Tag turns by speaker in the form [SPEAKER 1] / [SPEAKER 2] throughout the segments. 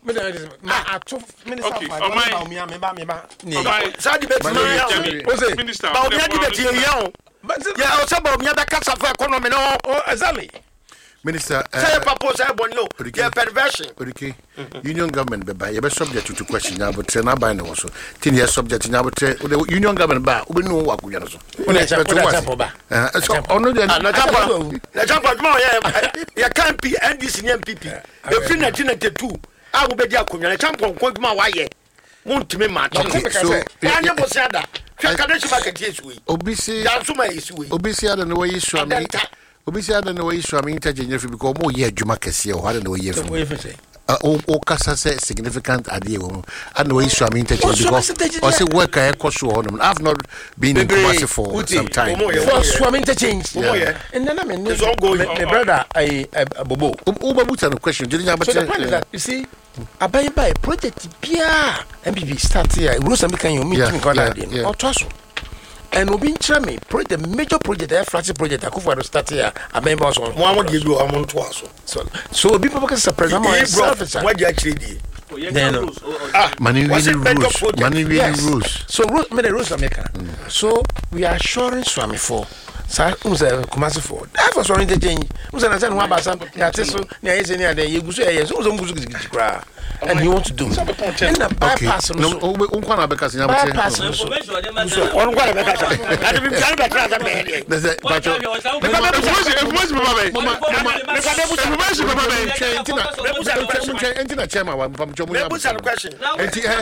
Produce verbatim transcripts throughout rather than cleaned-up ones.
[SPEAKER 1] me ma ato minister of finance me me ba me ba
[SPEAKER 2] sa debate
[SPEAKER 3] minister
[SPEAKER 2] ba obi debate here o yeah o say ba obi be kasa for economy no
[SPEAKER 1] exactly
[SPEAKER 4] Minister,
[SPEAKER 2] say propose say bonyo your perversion.
[SPEAKER 4] Okay. Union government be ba, you be subject to question now, but na buy no so. Tin you subject now, but the union government ba, we no work with so.
[SPEAKER 1] Una expect what ba?
[SPEAKER 4] Eh, so ono dey
[SPEAKER 2] na champa. Na champa mo ya ya can be N D C M P P. E fi nineteen ninety-two, a wo be di akonya na champa nko dwuma wa ye. Montime ma.
[SPEAKER 4] So,
[SPEAKER 2] ya nye bo sada. Hwe ka dey shima ka tie suwe.
[SPEAKER 4] Obisi.
[SPEAKER 2] Ya so ma isuwe.
[SPEAKER 4] Obisi ada no way so am. Obisi ada no way so am interchange free because mo ye adwuma kese o hada no way free. O o kasa say significant idea wo. And way so am interchange because o say work I cost so on. I've not been in Kumasi for some time.
[SPEAKER 1] For swam interchange. And then I mean my brother I Bobo.
[SPEAKER 4] O babu tell the question.
[SPEAKER 1] So the point is that you see abai by project bia M P P start here. Rules am kan you meeting call that. Or toso. And we been try me project the major project the flat project Akufo start here abai boss on.
[SPEAKER 2] Mo am dey do am to aso.
[SPEAKER 1] So so people can surprise am myself.
[SPEAKER 2] What you actually did.
[SPEAKER 1] Then
[SPEAKER 4] ah money really rules. Money really rules.
[SPEAKER 1] So rules me the rules America. So we are assuring Swami for sa unza Kumasi for. That was for interchange. Unza na say no aba sam ya teso na yeze ni ade yegusu e yeso unza ngusu gigigi kra. And he want to do. And the bypass
[SPEAKER 4] no unkwa na beka sinya
[SPEAKER 1] mate. Bypass no.
[SPEAKER 2] On kwa na beka. Ade bi kan beka za me.
[SPEAKER 4] There's bacho.
[SPEAKER 3] Information baba.
[SPEAKER 4] Mama mama information baba be entina. Entina chairman wa pam chomu ya.
[SPEAKER 2] Question.
[SPEAKER 4] Enti eh.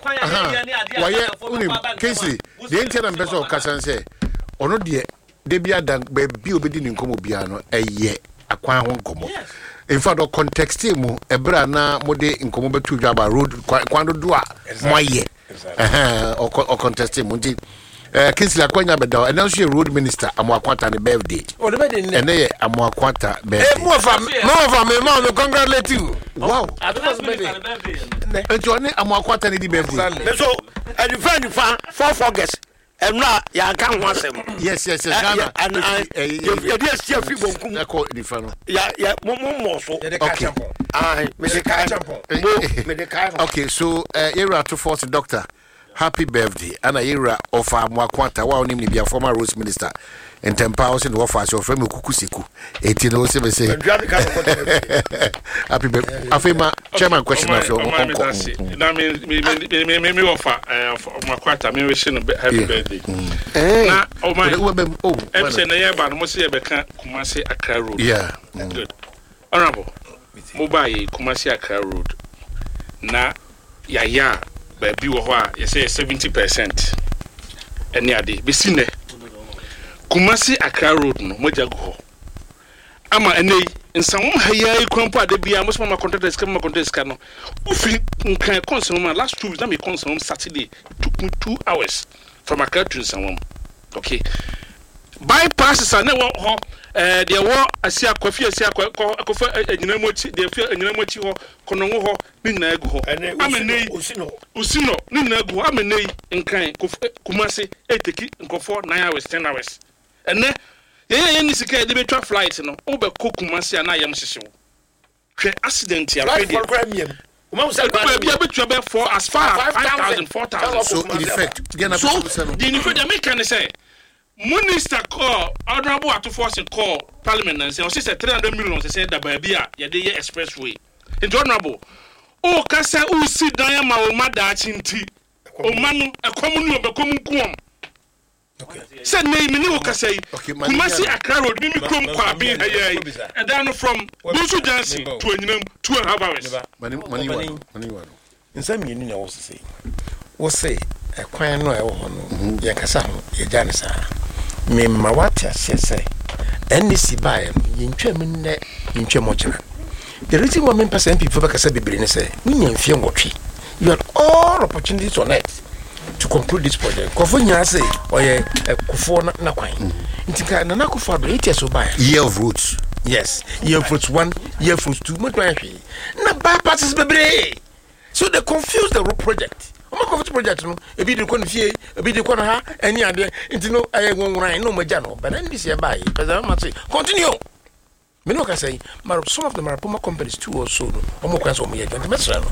[SPEAKER 4] Wa ye uni Kingsley. The entina mbeso okasan say ono de de bia dan be bi obedi ni nkomo bia no eye akwan ho nkomo. In fact, the context mu ebra na mode nkomo betu dwaba road kwando do a moye eh o context mu nti eh Kingsley akwanya beda and also road minister Amoakwanta ne birthday
[SPEAKER 1] o the birthday
[SPEAKER 4] ne eh Amoakwanta birthday
[SPEAKER 1] eh mo fa mo fa me ma me congratulate you
[SPEAKER 4] wow
[SPEAKER 1] advance birthday
[SPEAKER 4] enti oni Amoakwanta ne di birthday
[SPEAKER 2] so and you find fa fourth August and now ya kan ho asem
[SPEAKER 4] yes yes yes Ghana
[SPEAKER 2] and you dey see free bonkum
[SPEAKER 4] na ko di fa no
[SPEAKER 2] ya ya mo mo so
[SPEAKER 4] okay
[SPEAKER 2] ah me dey kai me dey kai
[SPEAKER 4] okay so uh, era to force doctor happy birthday and era of Amoakwanta wa onim ni bia former Rose minister in Tempa in the office of Femi Kukusiku eighteen oh seven say happy birthday afema chairman question of your uncle
[SPEAKER 3] na me me me me offer Amoakwanta me wish no happy birthday na o my
[SPEAKER 4] oh
[SPEAKER 3] em say na ye ba no mo say e be kan Kumasi Accra road
[SPEAKER 4] yeah
[SPEAKER 3] good honorable mobile Kumasi Accra road na ya ya ba bi wo ho a ye say seventy percent eni ade be sine Kumasi Accra road no moja go ho ama enei nsawom hayai kwampo ade bia mo ma contractors come contractors ka no ufi nkan consum ma last two weeks na me consum Saturday took me two hours from Accra to nsawom okay bypass sa na wo ho eh de wo asia kwafi asia kwafa anyina mochi de fi anyina mochi ho kono ho ni na egu ho amenei
[SPEAKER 2] usino
[SPEAKER 3] usino ni na egu amenei nkan Kumasi eteki nkofo nine hours ten hours ene ye ye ni sika de betwa flight no o be ko Kumasi na yam hyehywo hwe accident ya
[SPEAKER 2] right for premium umam say
[SPEAKER 3] ba bia betwa be for as far as five thousand four thousand
[SPEAKER 4] so in effect gena
[SPEAKER 3] so the in effect make can say minister call honorable at force call parliament and say o say three hundred million say da ba bia ye de expressway into honorable o kasa o si dan ma o mada chinti o manu ekomu no be komu kuom okay say me me ni o kasa yi Kumasi Accra road mi krom kwa bi hayi and then from Busu Johnson to Enyinam two and a half hours
[SPEAKER 4] money money one money one
[SPEAKER 1] nsam yenu na wo say wo say ekwan no e wo ho no ye kasa ho ye jane sa me ma wata sese N D C bae ye ntwam nne ntwam ochena the reason why me person people be kasa bibiri ne say nya mfie ngotwe you have all opportunities on it to conclude this project kofo nya say oye kofo na kwan ntika na na kofo do eight years o bae
[SPEAKER 4] year of roots
[SPEAKER 1] yes year of roots one year of roots two mo twan hwe na ba passes bibiri so they confuse the road project o ma project no e bi de ko no fie e bi de ko no ha eni ade nti no aye nwonran no maja no but then this year buy because I must say continue me no ka say some of the Marapoma companies too also no o mo kwa so mo ye twenty meters no